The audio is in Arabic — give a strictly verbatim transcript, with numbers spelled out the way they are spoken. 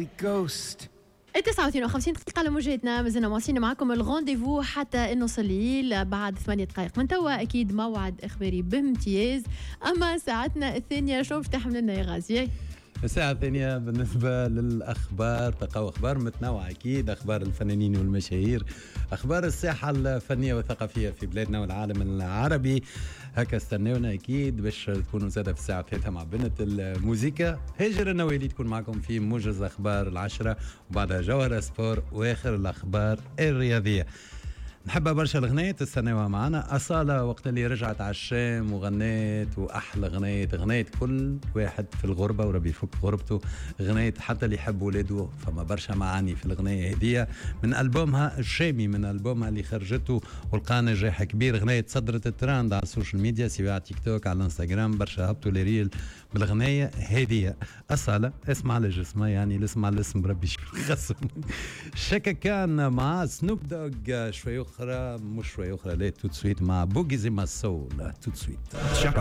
Holy Ghost. تسعة وخمسين دقيقة لموجتنا، مازلنا مواصلين معكم الغونديفو حتى نص الليل بعد ثمانية دقائق من توا. أكيد موعد إخباري بامتياز، أما ساعتنا الثانية شو باش تحمل لنا يا غازي؟ الساعة الثانية بالنسبة للأخبار تلقاو أخبار متنوعة، أكيد أخبار الفنانين والمشاهير، أخبار الساحة الفنية والثقافية في بلادنا والعالم العربي. هكا استنونا أكيد باش تكونوا زادة في الساعة الثالثة مع بنت الموسيقى. هاجر النوالي تكون معكم في موجز أخبار العشرة، وبعدها جوهرة سبور وآخر الأخبار الرياضية. نحبها برشا الغنية تستناوها معنا. أصالة وقت اللي رجعت على الشام وغنيت، وأحلى غنية غنيت كل واحد في الغربة وربي يفك غربته، غنيت حتى اللي يحب ولاده. فما برشا معاني في الغنية هدية من ألبومها الشامي، من ألبومها اللي خرجته ولقى نجاح كبير. غنية صدرت الترند على السوشيال ميديا، سواء على تيك توك على الانستغرام، برشا هبطوا لي ريل بالغنية هدية. أصالة اسمع على جسمها، يعني الاسم على الاسم ربي يخصم. شكا كان مع سنوب دوغ شوي أخرى، مش شوي أخرى، لا توت سويت مع بوغي زي ما سول توت سويت.